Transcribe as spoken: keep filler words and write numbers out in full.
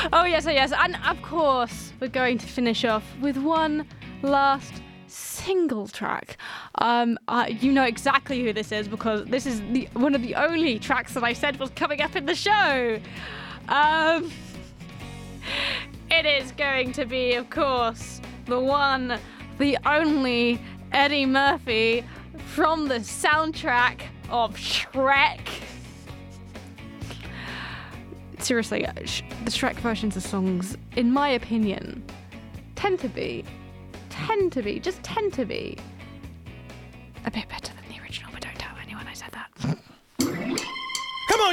Oh, yes, oh, yes. And, of course, we're going to finish off with one last single track. Um, uh, you know exactly who this is because this is the one of the only tracks that I said was coming up in the show. Um, it is going to be, of course, the one, the only Eddie Murphy from the soundtrack of Shrek. Seriously, the Shrek versions of songs, in my opinion, tend to be, tend to be, just tend to be a bit better